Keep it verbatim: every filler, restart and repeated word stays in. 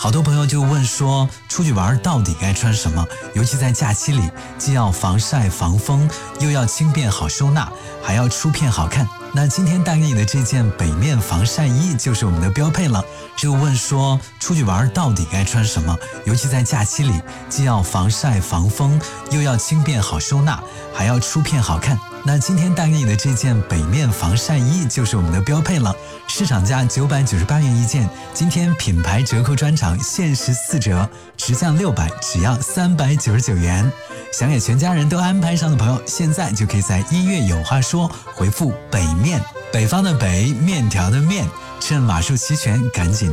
好多朋友就问说，出去玩到底该穿什么？尤其在假期里，既要防晒防风，又要轻便好收纳，还要出片好看。那今天带给你的这件北面防晒衣就是我们的标配了。就问说，出去玩到底该穿什么？尤其在假期里，既要防晒防风，又要轻便好收纳，还要出片好看。那今天带给你的这件北面防晒衣就是我们的标配了，市场价九百九十八元一件，今天品牌折扣专场限时四折，直降六百，只要三百九十九元。想给全家人都安排上的朋友，现在就可以在音乐有话说回复北面，北方的北，面条的面，趁码数齐全，赶紧